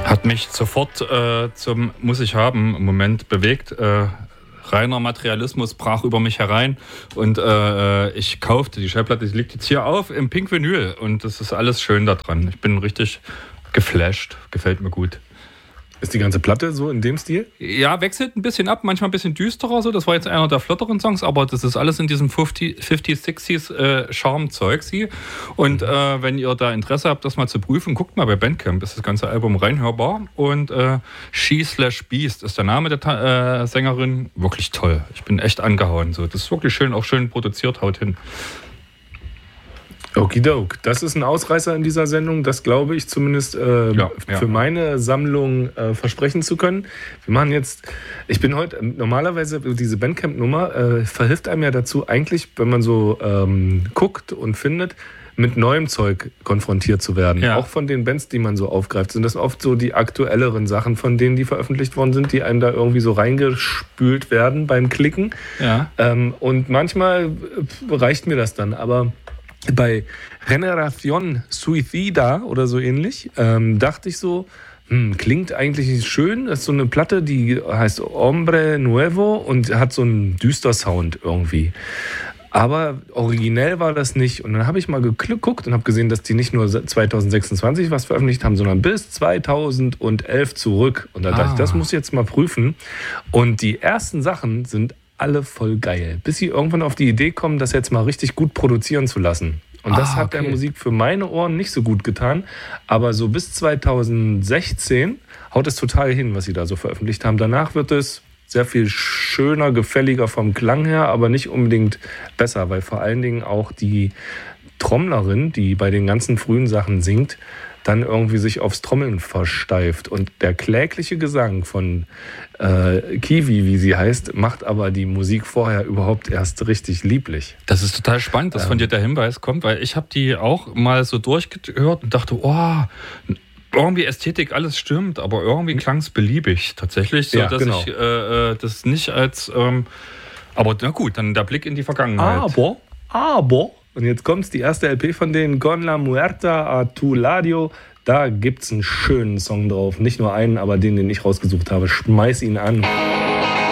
Hat mich sofort zum Muss ich haben Moment bewegt. Reiner Materialismus brach über mich herein und ich kaufte die Schallplatte, die liegt jetzt hier auf im Pink Vinyl und das ist alles schön da dran. Ich bin richtig geflasht, gefällt mir gut. Ist die ganze Platte so in dem Stil? Ja, wechselt ein bisschen ab, manchmal ein bisschen düsterer so. Das war jetzt einer der flotteren Songs, aber das ist alles in diesem 50s, 60s Charme-Zeug. Und wenn ihr da Interesse habt, das mal zu prüfen, guckt mal bei Bandcamp, ist das ganze Album reinhörbar. Und She/Beast ist der Name der Sängerin. Wirklich toll. Ich bin echt angehauen. So. Das ist wirklich schön, auch schön produziert, haut hin. Okidok. Das ist ein Ausreißer in dieser Sendung, das glaube ich zumindest für meine Sammlung versprechen zu können. Wir machen jetzt, ich bin heute, normalerweise diese Bandcamp-Nummer verhilft einem ja dazu, eigentlich, wenn man so guckt und findet, mit neuem Zeug konfrontiert zu werden. Ja. Auch von den Bands, die man so aufgreift, sind das oft so die aktuelleren Sachen von denen, die veröffentlicht worden sind, die einem da irgendwie so reingespült werden beim Klicken. Ja. Und manchmal reicht mir das dann, aber bei Generación Suicida oder so ähnlich dachte ich so, klingt eigentlich schön. Das ist so eine Platte, die heißt Hombre Nuevo und hat so einen düster Sound irgendwie. Aber originell war das nicht. Und dann habe ich mal geguckt und habe gesehen, dass die nicht nur 2026 was veröffentlicht haben, sondern bis 2011 zurück. Und da dachte ich, das muss ich jetzt mal prüfen. Und die ersten Sachen sind alle voll geil. Bis sie irgendwann auf die Idee kommen, das jetzt mal richtig gut produzieren zu lassen. Und das hat der Musik für meine Ohren nicht so gut getan. Aber so bis 2016 haut es total hin, was sie da so veröffentlicht haben. Danach wird es sehr viel schöner, gefälliger vom Klang her, aber nicht unbedingt besser, weil vor allen Dingen auch die Trommlerin, die bei den ganzen frühen Sachen singt, dann irgendwie sich aufs Trommeln versteift. Und der klägliche Gesang von Kiwi, wie sie heißt, macht aber die Musik vorher überhaupt erst richtig lieblich. Das ist total spannend, dass von dir der Hinweis kommt, weil ich habe die auch mal so durchgehört und dachte, irgendwie Ästhetik, alles stimmt, aber irgendwie klang es beliebig tatsächlich, so dass ich das nicht als... aber na gut, dann der Blick in die Vergangenheit. Aber... Und jetzt kommt's, die erste LP von denen, Con la Muerta a tu Ladio. Da gibt's einen schönen Song drauf. Nicht nur einen, aber den ich rausgesucht habe. Schmeiß ihn an.